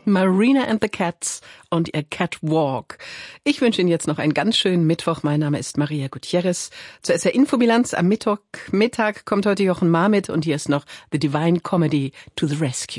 Marina and the Cats und ihr Catwalk. Ich wünsche Ihnen jetzt noch einen ganz schönen Mittwoch. Mein Name ist Maria Gutierrez. Zur SR Infobilanz am Mittag kommt heute Jochen Mar mit und hier ist noch The Divine Comedy to the Rescue.